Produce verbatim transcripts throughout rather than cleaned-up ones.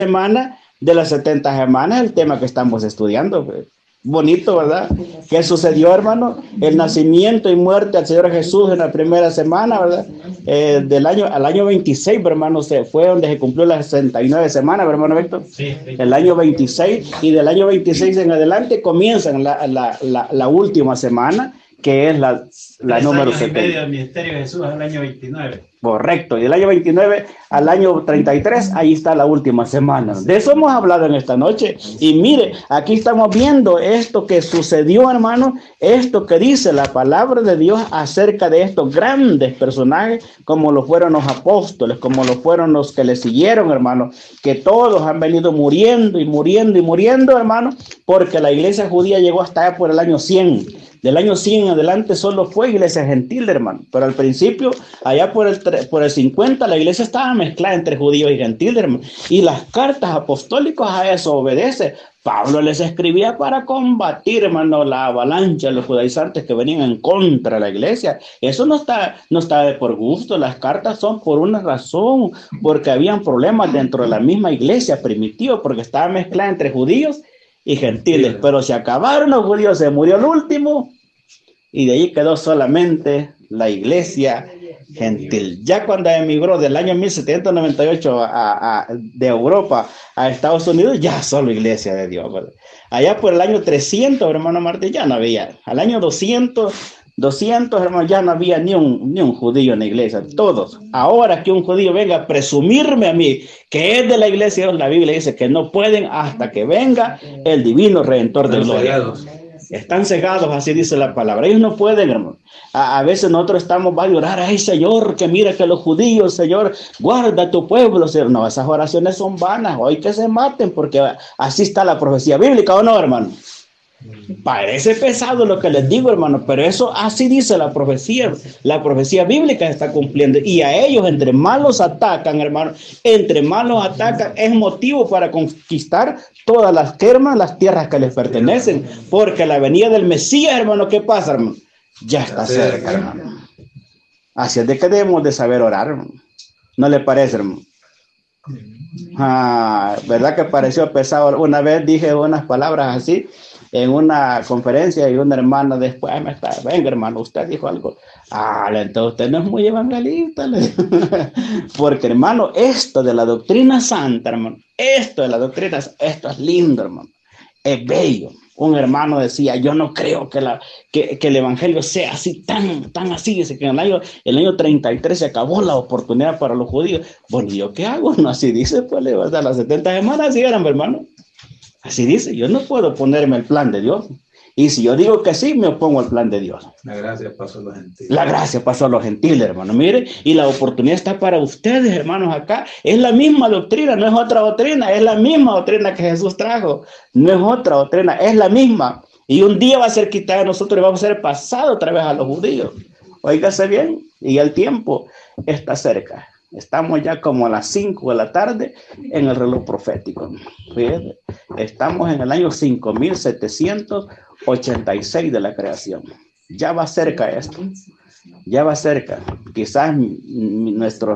semana de las setenta semanas, el tema que estamos estudiando. Bonito, ¿verdad? ¿Qué sucedió, hermano? El nacimiento y muerte al Señor Jesús en la primera semana, ¿verdad? Eh, del año, al año veintiséis, hermano, se fue donde se cumplió las sesenta y nueve semanas, hermano Víctor. Sí, el año veintiséis, y del año veintiséis en adelante comienzan la, la, la, la última semana, que es la, la número setenta. Y medio del ministerio de Jesús al año veintinueve. Correcto, y del año veintinueve al año treinta y tres, ahí está la última semana. De eso hemos hablado en esta noche. Y mire, aquí estamos viendo esto que sucedió, hermano, esto que dice la palabra de Dios acerca de estos grandes personajes, como lo fueron los apóstoles, como lo fueron los que le siguieron, hermano, que todos han venido muriendo y muriendo y muriendo, hermano, porque la iglesia judía llegó hasta allá por el año cien. Del año cien en adelante solo fue iglesia gentil, hermano. Pero al principio, allá por el, por el cincuenta, la iglesia estaba mezclada entre judíos y gentiles, hermano. Y las cartas apostólicas a eso obedecen. Pablo les escribía para combatir, hermano, la avalancha de los judaizantes que venían en contra de la iglesia. Eso no está, no está de por gusto. Las cartas son por una razón, porque habían problemas dentro de la misma iglesia primitiva, porque estaba mezclada entre judíos y gentiles, pero se acabaron los judíos, se murió el último, y de ahí quedó solamente la iglesia gentil. Ya cuando emigró del año mil setecientos noventa y ocho a, a, de Europa a Estados Unidos, ya solo iglesia de Dios, ¿verdad? Allá por el año trescientos, hermano Martín, ya no había. Al año doscientos, doscientos, hermano, ya no había ni un, ni un judío en la iglesia, todos. Ahora que un judío venga a presumirme a mí que es de la iglesia, la Biblia dice que no pueden hasta que venga el divino Redentor de gloria. Están cegados, así dice la palabra. Ellos no pueden, hermano. A, a veces nosotros estamos, va a llorar, ay Señor, que mira que los judíos, Señor, guarda tu pueblo. Señor. No, esas oraciones son vanas, hoy que se maten, porque así está la profecía bíblica, ¿o no, hermano? Parece pesado lo que les digo, hermano, pero eso así dice la profecía. La profecía bíblica se está cumpliendo, y a ellos entre más los atacan, hermano, entre más los atacan es motivo para conquistar todas las hermanas, las tierras que les pertenecen, porque la venida del Mesías, hermano, ¿qué pasa, hermano? Ya está cerca, hermano. Así es de que debemos de saber orar, hermano. ¿No le parece, hermano? Ah, ¿verdad que pareció pesado? Una vez dije unas palabras así en una conferencia, y una hermana después me está, venga hermano, usted dijo algo. Ah, entonces usted no es muy evangelista. Porque hermano, esto de la doctrina santa, hermano, esto de la doctrina, esto es lindo, hermano, es bello. Un hermano decía, yo no creo que, la, que, que el evangelio sea así, tan, tan así. Dice que en el año, el año treinta y tres se acabó la oportunidad para los judíos. Bueno, ¿yo qué hago? No, así dice, pues, le vas a las setenta semanas, así eran, hermano. Así dice, yo no puedo ponerme el plan de Dios. Y si yo digo que sí, me opongo al plan de Dios. La gracia pasó a los gentiles. La gracia pasó a los gentiles, hermano. Mire, y la oportunidad está para ustedes, hermanos, acá. Es la misma doctrina, no es otra doctrina. Es la misma doctrina que Jesús trajo. No es otra doctrina, es la misma. Y un día va a ser quitada de nosotros y vamos a ser pasado otra vez a los judíos. Óigase bien, y el tiempo está cerca. Estamos ya como a las cinco de la tarde en el reloj profético. Fíjate, estamos en el año cinco mil setecientos ochenta y seis de la creación. Ya va cerca esto. Ya va cerca. Quizás nuestros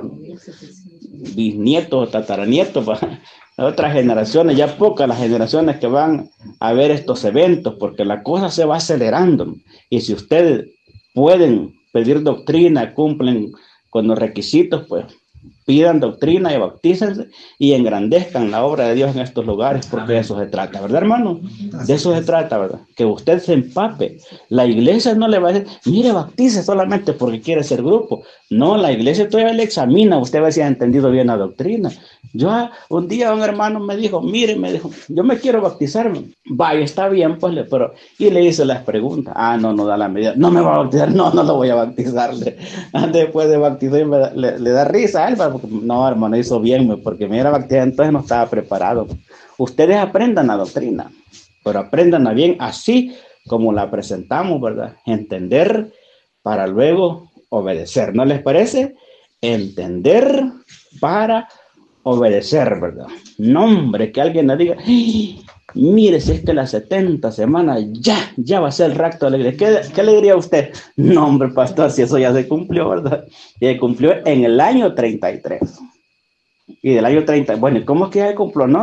bisnietos o tataranietos, otras generaciones, ya pocas las generaciones que van a ver estos eventos, porque la cosa se va acelerando. Y si ustedes pueden pedir doctrina, cumplen con los requisitos, pues pidan doctrina y bautícense y engrandezcan la obra de Dios en estos lugares, porque de eso se trata, ¿verdad, hermano? De eso se trata, ¿verdad? Que usted se empape. La iglesia no le va a decir, mire, bautice solamente porque quiere ser grupo. No, la iglesia todavía le examina, usted va a si ha entendido bien la doctrina. Yo, un día un hermano me dijo, mire, me dijo, yo me quiero bautizarme. Vaya, está bien, pues, pero, y le hice las preguntas. Ah, no, no da la medida. No me va a bautizar, no, no lo voy a bautizar. Después de bautizar, le, le da risa a él, porque, no, hermano, hizo bien, porque me era bautizado, entonces no estaba preparado. Ustedes aprendan la doctrina, pero aprendan bien así como la presentamos, ¿verdad? Entender para luego obedecer, ¿no les parece? Entender para obedecer, ¿verdad? No, hombre, que alguien le diga, mire, si es que las setenta semanas ya, ya va a ser el rapto de la iglesia. ¿Qué, qué le diría a usted? No, hombre, pastor, si eso ya se cumplió, ¿verdad? Ya se cumplió en el año treinta y tres. y del año treinta. Bueno, ¿cómo es que ya se cumplió? No,